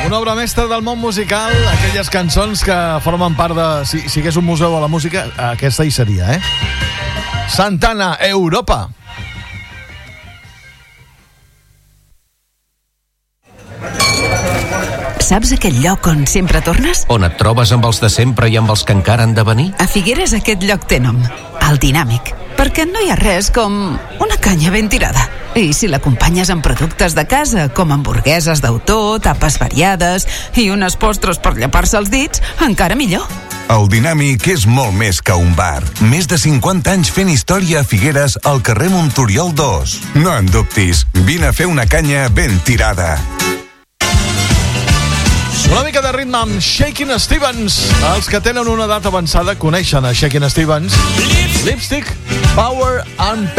Una obra mestra del món musical, aquelles cançons que formen part de... Si hi hagués un museu de la música, aquesta hi seria, Santana, Europa. Saps aquell lloc on sempre tornes? On et trobes amb els de sempre i amb els que encara han de venir? A Figueres aquest lloc té nom, el Dinàmic, perquè no hi ha res com una canya ben tirada. I si l'acompanyes amb productes de casa, com hamburgueses d'autor, tapes variades i unes postres per llepar-se els dits, encara millor. El Dinàmic és molt més que un bar. Més de 50 anys fent història a Figueres al carrer Monturiol 2. No en dubtis, vine a fer una canya ben tirada. Una mica de ritme amb Shakin' Stevens. Els que tenen una edat avançada coneixen a Shakin' Stevens. Lipstick, Power and